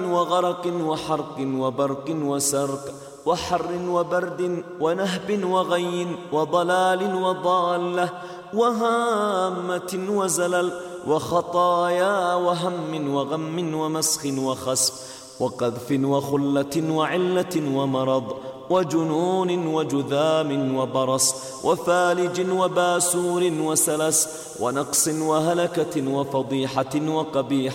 وغرق وحرق وبرق وسرق وحر وبرد ونهب وغي وضلال وضالة وهامة وزلل وخطايا وهم وغم ومسخ وخسف وقذف وخلة وعلة ومرض وجنون وجذام وبرص وفالج وباسور وسلس ونقص وهلكة وفضيحة وقبيح